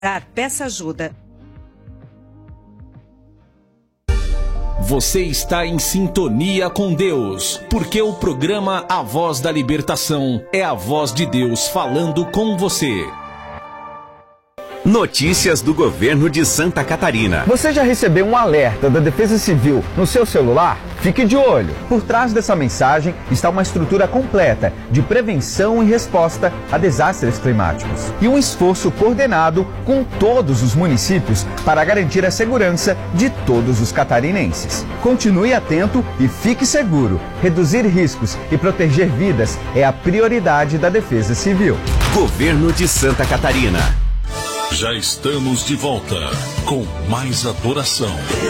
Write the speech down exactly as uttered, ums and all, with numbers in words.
Peça ajuda. Você está em sintonia com Deus, porque o programa A Voz da Libertação é a voz de Deus falando com você. Notícias do governo de Santa Catarina. Você já recebeu um alerta da Defesa Civil no seu celular? Fique de olho. Por trás dessa mensagem está uma estrutura completa de prevenção e resposta a desastres climáticos. E um esforço coordenado com todos os municípios para garantir a segurança de todos os catarinenses. Continue atento e fique seguro. Reduzir riscos e proteger vidas é a prioridade da Defesa Civil. Governo de Santa Catarina. Já estamos de volta com mais adoração.